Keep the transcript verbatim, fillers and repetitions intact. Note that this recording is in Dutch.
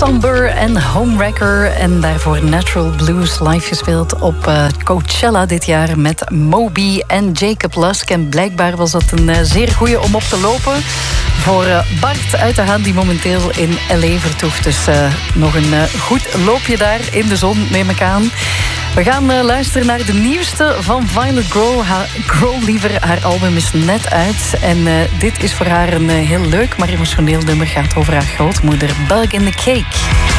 Umber en Homewrecker. En daarvoor Natural Blues live gespeeld op uh, Coachella dit jaar met Moby en Jacob Lusk. En blijkbaar was dat een uh, zeer goeie om op te lopen voor uh, Bart uit de Haan, die momenteel in L A vertoeft. Dus uh, nog een uh, goed loopje daar in de zon, neem ik aan. We gaan uh, luisteren naar de nieuwste van Violet Grow. Ha- Grow liever, haar album is net uit. En uh, dit is voor haar een uh, heel leuk, maar emotioneel nummer. Gaat over haar grootmoeder, Bug in the Cake.